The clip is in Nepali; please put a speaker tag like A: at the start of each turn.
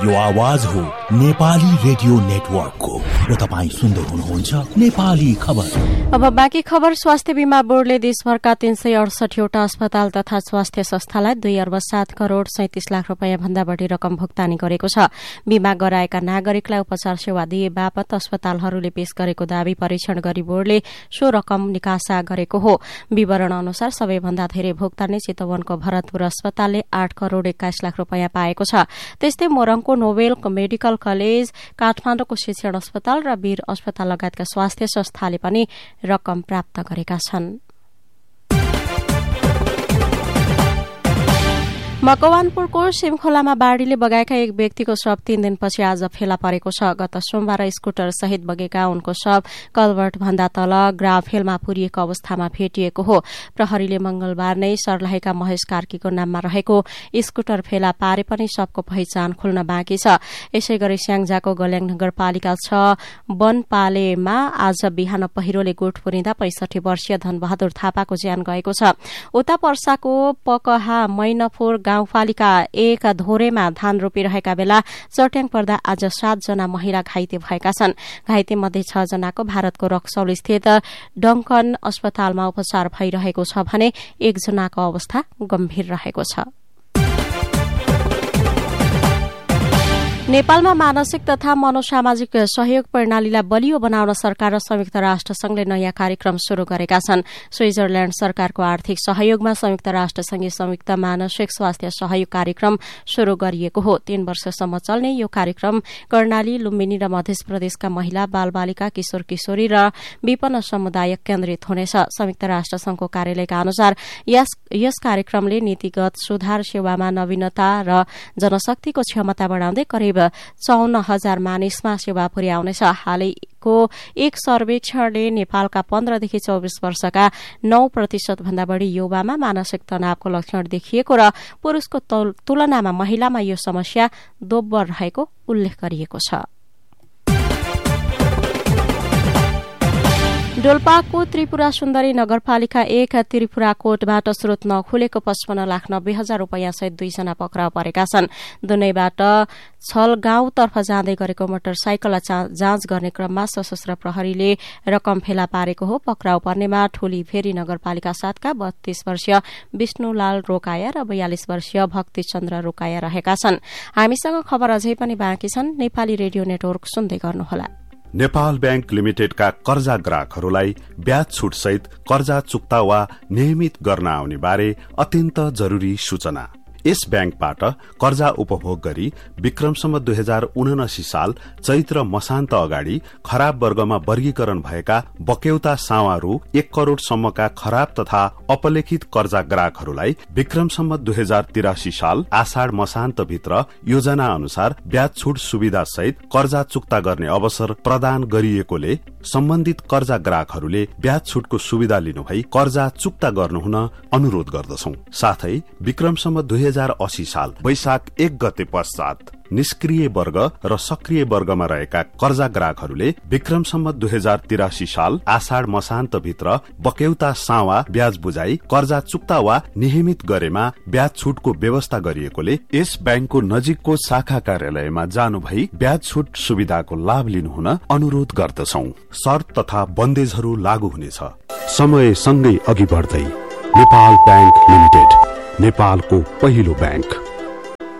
A: यो आवाज हो नेपाली रेडियो नेटवर्कको र तपाईं सुन्दै हुनुहुन्छ नेपाली खबर।
B: अब बाँकी खबर। स्वास्थ्य बीमा बोर्डले देशभरका 368 वटा अस्पताल तथा स्वास्थ्य संस्थालाई 2 अर्ब 7 करोड़ 37 लाख रुपियाँ भन्दा बढ़ी रकम भुक्तानी गरेको छ। बीमा गराएका नागरिकलाई उपचार सेवा दिए बापत अस्पतालहरूले पेश गरेको दावी परीक्षण गरी बोर्डले सो रकम निकासा गरेको हो। विवरण अनुसार सबैभन्दा धेरै भुक्तानी चितवनको भरतपुर अस्पतालले 8 करोड़ 21 लाख रुपियाँ पाएको छ। त्यस्तै मोरङको नोबेल मेडिकल कलेज, काठमाडौँको शिक्षण अस्पताल र वीर अस्पताल लगायतका स्वास्थ्य संस्थाले पनि रकम प्राप्त गरेका छन्। मकवानपुरको सिमखोलामा बाढ़ीले बगाएका एक व्यक्तिको शव 3 दिनपछि आज फेला परेको छ। गत सोमबार स्कुटर सहित बगेका उनको शव कलभर्ट भन्दा तल ग्राफेलमा पुरिएको अवस्थामा भेटिएको हो। प्रहरीले मंगलबार नै सर्लाहीका महेश कार्कीको नाममा रहेको स्कुटर फेला पारे पनि शवको पहिचान खुल्न बाँकी छ। यसैगरी स्याङ्जाको गल्याङ नगरपालिका 6 बनपालेमा आज बिहान पहिरोले गोठ पुरिँदा 65 वर्षीय धनबहादुर थापाको ज्यान गएको छ। उता पर्साको पकहा मैनपुर गाउँपालिका 1 धोरेमा धान रोपिरहेका बेला चट्याङ पर्दा आज 7 जना महिला घाइते भएका छन्। घाइते मध्ये 6 जनाको भारतको रक्सौल स्थित डङ्कन अस्पतालमा उपचार भइरहेको छ भने 1 जनाको अवस्था गम्भीर रहेको छ। नेपालमा मानसिक तथा मनोसामाजिक सहयोग प्रणालीलाई बलियो बनाउन सरकार र संयुक्त राष्ट्र संघले नयाँ कार्यक्रम शुरू गरेका छन्। स्विजरल्याण्ड सरकारको आर्थिक सहयोगमा संयुक्त राष्ट्र संघले संयुक्त मानसिक स्वास्थ्य सहयोग कार्यक्रम शुरू गरिएको हो। 3 वर्षसम्म चल्ने यो कार्यक्रम कर्णाली, लुम्बिनी र मध्य प्रदेशका महिला, बालबालिका, किशोर किशोरी र विपन्न समुदाय केन्द्रित हुनेछ। संयुक्त राष्ट्र संघको कार्यालयका अनुसार यस कार्यक्रमले नीतिगत सुधार, सेवामा नवीनता र जनशक्तिको क्षमता बढ़ाउँदै करिब 54,000 मानिसमा सेवा पुर्याउनेछ। हालैको एक सर्वेक्षणले नेपालका 15 देखि 24 वर्षका 9% भन्दा बढ़ी युवामा मानसिक तनावको लक्षण देखिएको र पुरूषको तुलनामा महिलामा यो समस्या दोब्बर रहेको उल्लेख गरिएको छ। डोल्पाको त्रिपुरा सुन्दरी नगरपालिका 1 त्रिपुरा कोटबाट स्रोत नखुलेको 55,90,000 रुपियाँ सहित 2 जना पक्राउ परेका छन्। दुनैबाट छलगाउँतर्फ जाँदै गरेको मोटरसाइकललाई जाँच गर्ने क्रममा सशस्त्र प्रहरीले रकम फेला पारेको हो। पक्राउ पर्नेमा ठोली फेरी नगरपालिका 7 का 32 वर्षीय विष्णुलाल रोकाया र 42 वर्षीय भक्तिचन्द्र रोकाया रहेका छन्। हामीसँग खबर अझै पनि बाँकी छन्। नेपाली रेडियो नेटवर्क सुन्दै गर्नुहोला।
C: नेपाल बैंक लिमिटेडका कर्जा ग्राहकहरूलाई ब्याज छुट सहित कर्जा चुक्ता वा नियमित गर्न आउने बारे अत्यन्त जरूरी सूचना। यस ब्याङ्कबाट कर्जा उपभोग गरी विक्रमसम्म 2079 साल चैत्र मसान्त अगाडि खराब वर्गमा वर्गीकरण भएका बक्यौता सावा रु 1 करोड़ सम्मका खराब तथा अपलेखित कर्जा ग्राहकहरूलाई विक्रमसम्म 2083 साल आषाढ़ मसान्त भित्र योजना अनुसार ब्याज छुट सुविधा सहित कर्जा चुक्ता गर्ने अवसर प्रदान गरिएकोले सम्बन्धित कर्जा ग्राहकहरूले ब्याज छुटको सुविधा लिनुभई कर्जा चुक्ता गर्नुहुन अनुरोध गर्दछौं। साथै विक्रमसम्म 2080 साल वैशाख 1 गते पश्चात निष्क्रिय वर्ग र सक्रिय वर्गमा रहेका कर्जा ग्राहकहरूले विक्रमसम्म 2083 साल आषाढ़ मसान्त भित्र बक्यौता सावा ब्याज बुझाई कर्जा चुक्ता वा नियमित गरेमा ब्याज छुटको व्यवस्था गरिएकोले यस ब्याङ्कको नजिकको शाखा कार्यालयमा जानु भई ब्याज छुट सुविधाको लाभ लिनुहुन अनुरोध गर्दछौं। शर्त तथा बन्देजहरू लागू हुनेछ। समय सँगै अघि बढ्दै नेपाल बैंक लिमिटेड, नेपालको पहिलो बैंक।